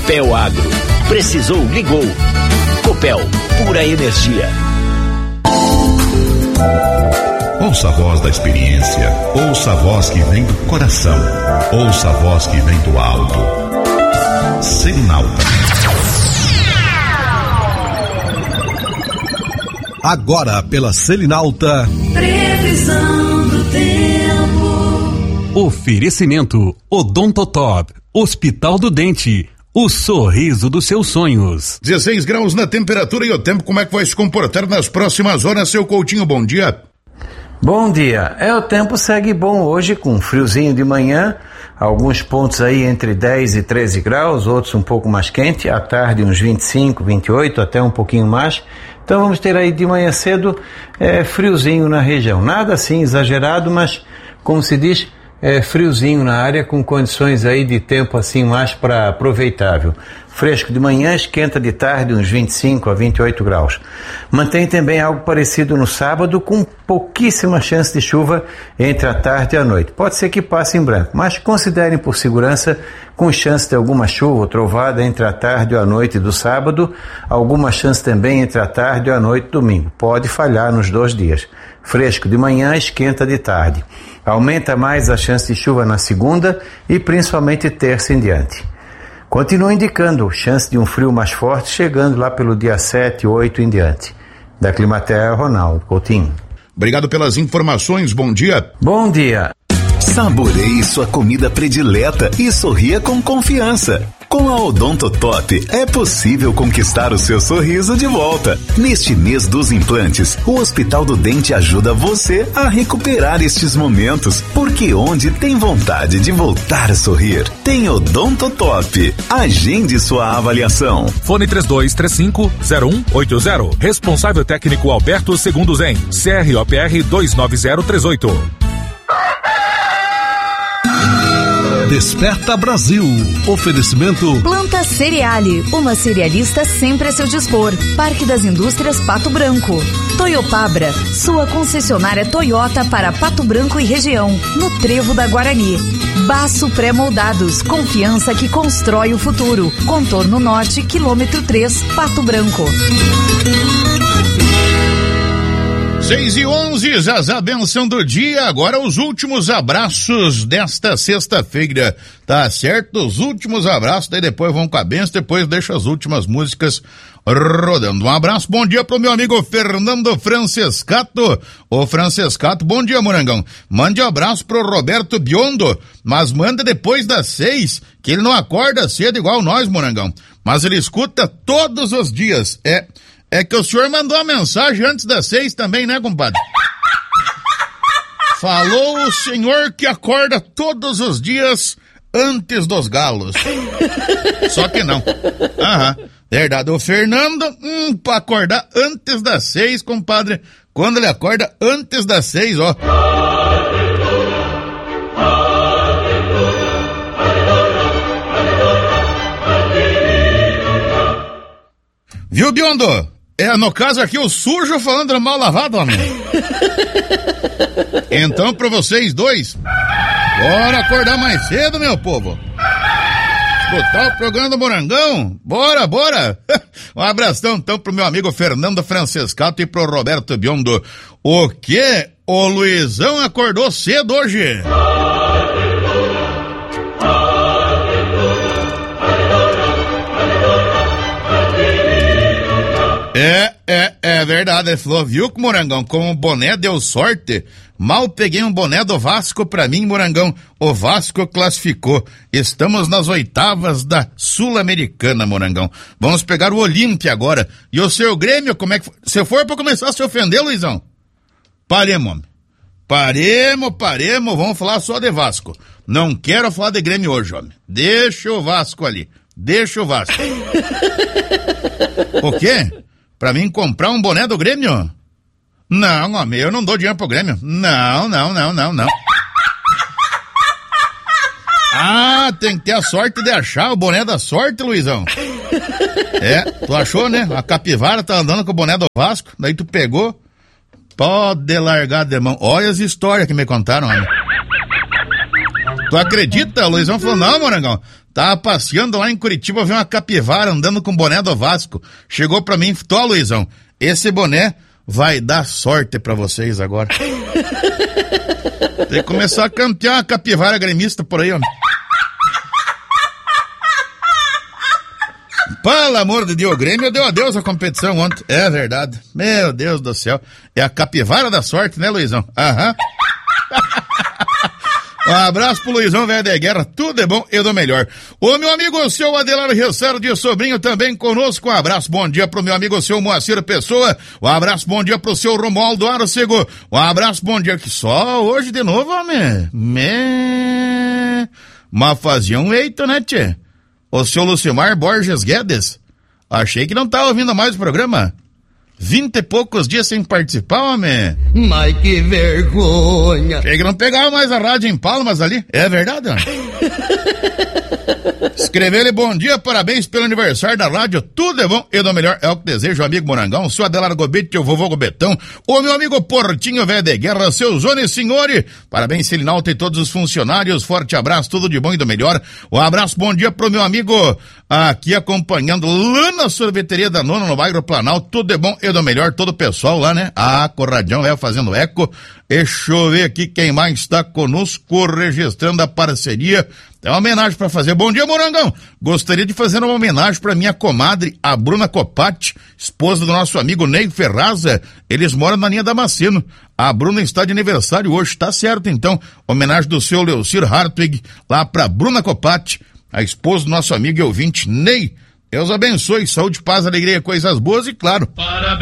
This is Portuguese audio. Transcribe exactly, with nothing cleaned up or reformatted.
Copel Agro. Precisou, ligou. Copel, pura energia. Ouça a voz da experiência, ouça a voz que vem do coração, ouça a voz que vem do alto. Selinalta. Agora pela Selinalta. Previsão do tempo. Oferecimento Odontotop, Hospital do Dente. O sorriso dos seus sonhos. dezesseis graus na temperatura e o tempo, como é que vai se comportar nas próximas horas, seu Coutinho? Bom dia. Bom dia. É, o tempo segue bom hoje, com friozinho de manhã, alguns pontos aí entre dez e treze graus, outros um pouco mais quente, à tarde uns vinte e cinco, vinte e oito, até um pouquinho mais. Então vamos ter aí de manhã cedo é, friozinho na região. Nada assim exagerado, mas como se diz, é, friozinho na área, com condições aí de tempo assim mais para aproveitável. Fresco de manhã, esquenta de tarde uns vinte e cinco a vinte e oito graus. Mantém também algo parecido no sábado, com pouquíssima chance de chuva entre a tarde e a noite. Pode ser que passe em branco, mas considerem por segurança, com chance de alguma chuva ou trovada entre a tarde e a noite do sábado, alguma chance também entre a tarde e a noite do domingo. Pode falhar nos dois dias. Fresco de manhã, esquenta de tarde. Aumenta mais a chance de chuva na segunda e principalmente terça em diante. Continua indicando chance de um frio mais forte, chegando lá pelo dia sete, oito em diante. Da Climaterra, Ronaldo Coutinho. Obrigado pelas informações, bom dia. Bom dia. Saboreie sua comida predileta e sorria com confiança. Com a Odontotop é possível conquistar o seu sorriso de volta. Neste mês dos implantes, o Hospital do Dente ajuda você a recuperar estes momentos, porque onde tem vontade de voltar a sorrir, tem Odontotop. Agende sua avaliação. Fone três dois três cinco, zero um oito zero. Responsável técnico Alberto Segundo Zen. C R O P R dois nove zero três oito. Desperta Brasil. Oferecimento Planta Cereale, uma cerealista sempre a seu dispor. Parque das Indústrias Pato Branco. Toyopabra, sua concessionária Toyota para Pato Branco e região, no Trevo da Guarani. Baço Pré-Moldados, confiança que constrói o futuro. Contorno Norte, quilômetro três, Pato Branco. seis e onze, Zazá, benção do dia. Agora os últimos abraços desta sexta-feira, tá certo? Os últimos abraços, daí depois vão com a benção, depois deixa as últimas músicas rodando. Um abraço, bom dia pro meu amigo Fernando Francescato. Ô Francescato, bom dia, Morangão. Mande um abraço pro Roberto Biondo, mas manda depois das seis, que ele não acorda cedo igual nós, Morangão. Mas ele escuta todos os dias, é... É que o senhor mandou uma mensagem antes das seis também, né, compadre? Falou o senhor que acorda todos os dias antes dos galos. Só que não. Aham, verdade. O Fernando, hum, pra acordar antes das seis, compadre, quando ele acorda antes das seis, ó. Viu, Biondo? É, no caso aqui, o sujo falando mal lavado, homem. Então, pra vocês dois, bora acordar mais cedo, meu povo. Escutar o programa do Morangão. Bora, bora. Um abração, então, pro meu amigo Fernando Francescato e pro Roberto Biondo. O quê? O Luizão acordou cedo hoje. É, é, é verdade, ele falou, viu que Morangão, como o boné deu sorte, mal peguei um boné do Vasco pra mim, Morangão, o Vasco classificou, estamos nas oitavas da Sul-Americana, Morangão, vamos pegar o Olímpia agora, e o seu Grêmio, como é que, se for pra começar a se ofender, Luizão, paremos, homem, paremos, paremos, vamos falar só de Vasco, não quero falar de Grêmio hoje, homem, deixa o Vasco ali, deixa o Vasco. O quê? Pra mim comprar um boné do Grêmio? Não, homem, eu não dou dinheiro pro Grêmio. Não, não, não, não, não. Ah, tem que ter a sorte de achar o boné da sorte, Luizão. É, tu achou, né? A capivara tá andando com o boné do Vasco, daí tu pegou. Pode largar de mão. Olha as histórias que me contaram, homem. Tu acredita? O Luizão falou, não, Morangão, Tava passeando lá em Curitiba, viu uma capivara andando com boné do Vasco. Chegou pra mim e falou, ó, Luizão, esse boné vai dar sorte pra vocês agora. Tem que começar a campear uma capivara gremista por aí, ó. Pelo amor de Deus, o Grêmio deu adeus à competição ontem. É verdade. Meu Deus do céu. É a capivara da sorte, né, Luizão? Aham. Um abraço pro Luizão, velho de guerra, tudo é bom e do melhor. O meu amigo, o seu Adelar Ressaro de Sobrinho também conosco, um abraço, bom dia pro meu amigo, o seu Moacir Pessoa, um abraço, bom dia pro seu Romualdo Arcego, um abraço, bom dia, que só hoje de novo, homem, me... mas fazia um eito, né, tchê? O seu Lucimar Borges Guedes, achei que não tava ouvindo mais o programa. Vinte e poucos dias sem participar, homem. Mas que vergonha. Chega, não pegava mais a rádio em Palmas ali. É verdade, homem? Escreveu-lhe bom dia, parabéns pelo aniversário da rádio, tudo é bom e do melhor, é o que desejo, amigo Morangão, seu Adelar Gobete, o vovô Gobetão, o meu amigo Portinho Velho de Guerra, seu Zone Senhore, parabéns Silinalta e todos os funcionários, forte abraço, tudo de bom e do melhor, um abraço, bom dia pro meu amigo aqui acompanhando lá na sorveteria da Nona, no bairro Planalto, tudo é bom e do melhor, todo o pessoal lá, né? Ah, Corradião vai fazendo eco, deixa eu ver aqui quem mais está conosco, registrando a parceria. Tem uma homenagem para fazer. Bom dia, Morangão. Gostaria de fazer uma homenagem para minha comadre, a Bruna Copati, esposa do nosso amigo Ney Ferraza. Eles moram na linha Damasceno. A Bruna está de aniversário hoje, tá certo então. Homenagem do seu Leucir Hartwig, lá para Bruna Copati, a esposa do nosso amigo e ouvinte Ney. Deus abençoe, saúde, paz, alegria, coisas boas e claro, parabéns.